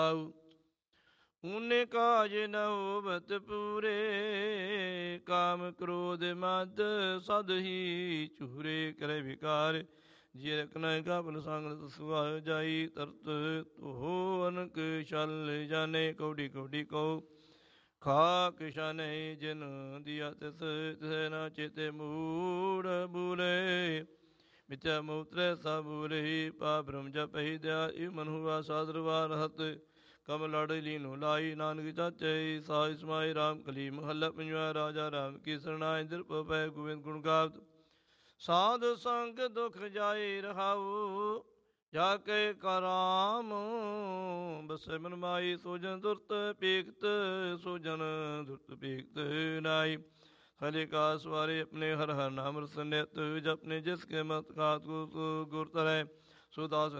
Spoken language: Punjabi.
ਊਨੇ ਕਾਜ ਨ ਹੋਵਤ ਪੂਰੇ, ਕਾਮ ਕ੍ਰੋਧ ਮਦ ਸਦ ਹੀ ਚੂਰੇ। ਕਰੇ ਵਿਕਾਰ ਜੇ ਰਖਨਾ ਕਾਪਨ ਸੰਗ ਸੁਭਾਅ ਜਾਈ, ਤਰਤ ਧੋ ਅਨਕ ਛਲ ਜਾਣੇ। ਕੌਡੀ ਕੌਡੀ ਕਉ ਖਾਕ ਛਾਨੈ, ਜਿਨ ਦਿਆ ਤਿਸ ਤਿਸੈ ਨ ਚੇਤੇ ਮੂੜ ਬੂਲੇ। ਮਿਥਿਆ ਮੂਤਰੈ ਸਭ ਬੂਲੇ, ਪਾ ਬ੍ਰਹਮ ਜਪਹਿ ਦਿਆ ਇਵ ਮਨ ਹੁਆ ਸਾਦਰ ਵਾਰ ਹਤ। ਕਮ ਲੜ ਲੀਨੋ ਲਾਈ, ਨਾਨਕ ਚਾਚੈ ਸਾਜ ਸਮਾਏ। ਰਾਮ ਕਲੀ ਮਹੱਲਾ ਪੰਜਵਾ। ਰਾਜਾ ਰਾਮ ਕੀ ਸਰਣਾਏ, ਦਿਰਪੋ ਪੈ ਗੋਬਿੰਦ ਗੁਣ ਗਾਵਤ। ਸਾਧ ਸੰਗ ਦੁਖ ਜਾਏ ਰਹਾਉ, ਜਾ ਕੇ ਕਰਾਮ ਬਸੈ ਮਨ ਮਾਈ। ਸੋਜਨ ਦੁਰਤ ਪੀਖਤ, ਸੋਜਨ ਦੁਰਤ ਪੀਖਤ ਨਾਈ। ਹਰਿ ਕਾ ਸਵਾਰੇ ਆਪਣੇ, ਹਰ ਹਰ ਨਾਮ ਰਸ ਨਿਤ। ਜਪਨੇ ਜਿਸ ਕੇ ਮਤ ਘਾਤ ਗੁਰ ਤਰੈ, ਸੋ ਦਾਸ